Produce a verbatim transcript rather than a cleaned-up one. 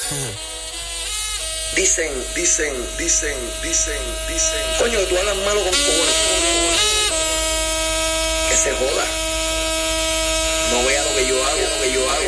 Dicen, dicen, dicen, dicen, dicen. Coño, tú hablas malo con cojones. Que se joda. No vea lo que yo hago, lo que yo hago.